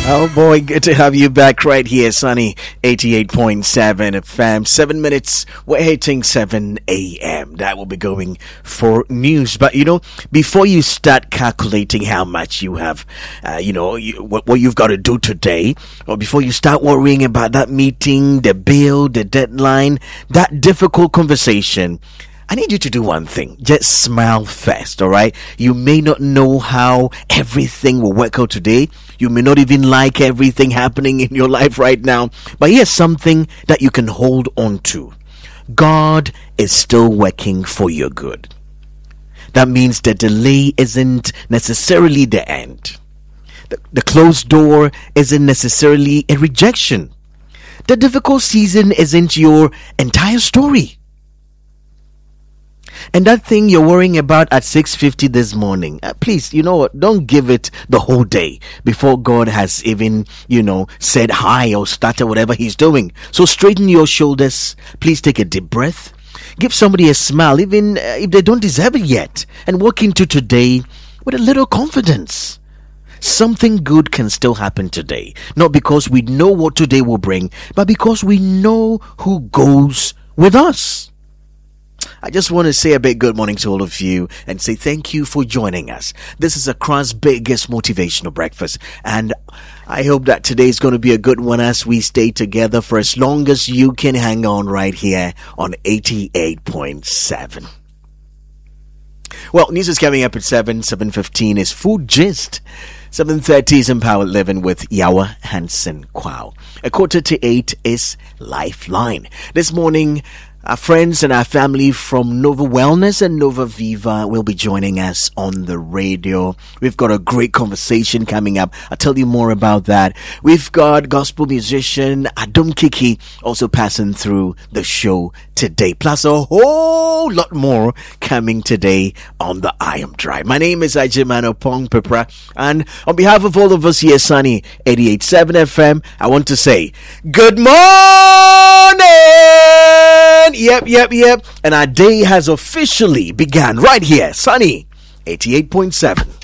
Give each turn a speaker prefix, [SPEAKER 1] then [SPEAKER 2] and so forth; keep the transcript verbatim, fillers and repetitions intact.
[SPEAKER 1] Oh boy, good to have you back right here, Sunny eighty-eight point seven F M. Seven minutes, we're hitting seven a.m. That will be going for news. But you know, before you start calculating how much you have, uh, you know, you, what, what you've got to do today, or before you start worrying about that meeting, the bill, the deadline, that difficult conversation, I need you to do one thing. Just smile first, all right? You may not know how everything will work out today. You may not even like everything happening in your life right now. But here's something that you can hold on to. God is still working for your good. That means the delay isn't necessarily the end. The, the closed door isn't necessarily a rejection. The difficult season isn't your entire story. And that thing you're worrying about at six fifty this morning, uh, please, you know what, don't give it the whole day before God has even, you know, said hi or started whatever he's doing. So straighten your shoulders. Please take a deep breath. Give somebody a smile, even uh, if they don't deserve it yet. And walk into today with a little confidence. Something good can still happen today. Not because we know what today will bring, but because we know who goes with us. I just want to say a big good morning to all of you and say thank you for joining us. This is Accra's biggest motivational breakfast, and I hope that today is going to be a good one as we stay together for as long as you can hang on right here on eighty-eight point seven. Well, news is coming up at seven. seven fifteen is Food Gist. seven thirty is Empowered Living with Yawa Hansen Kwao. A quarter to eight is Lifeline. This morning, our friends and our family from Nova Wellness and Nova Viva will be joining us on the radio. We've got a great conversation coming up. I'll tell you more about that. We've got gospel musician Adum Kiki also passing through the show today. Plus a whole lot more coming today on the I Am Drive. My name is Ajimano Pong Pepra, and on behalf of all of us here, Sunny eighty-eight point seven F M, I want to say good morning! Yep, yep, yep. And our day has officially begun right here. Sunny eighty-eight point seven.